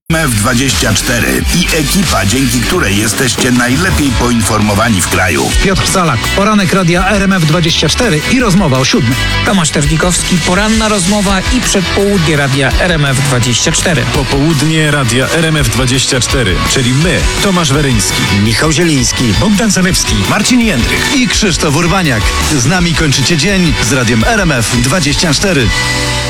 RMF24 i ekipa, dzięki której jesteście najlepiej poinformowani w kraju. Piotr Salak, poranek radia RMF24 i rozmowa o 7. Tomasz Terlikowski, poranna rozmowa i przedpołudnie radia RMF24. Popołudnie radia RMF24, czyli my, Tomasz Weryński, Michał Zieliński, Bogdan Sanewski, Marcin Jędrych. i Krzysztof Urbaniak. Z nami kończycie dzień z radiem RMF24.